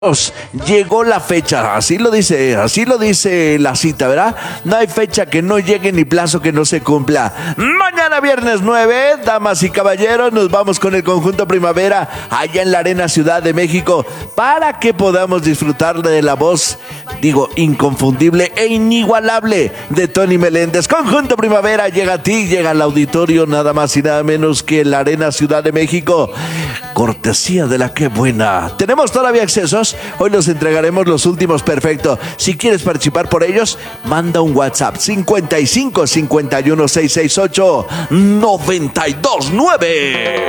Llegó la fecha, así lo dice la cita, ¿verdad? No hay fecha que no llegue ni plazo que no se cumpla. Mañana viernes 9, damas y caballeros, nos vamos con el conjunto Primavera allá en la Arena Ciudad de México para que podamos disfrutar de la voz, inconfundible e inigualable de Tony Meléndez. Conjunto Primavera llega a ti, llega al auditorio, nada más y nada menos que la Arena Ciudad de México. Cortesía de la que buena. Tenemos todavía accesos. Hoy los entregaremos los últimos. Perfecto. Si quieres participar por ellos, manda un WhatsApp 55 51 668 929.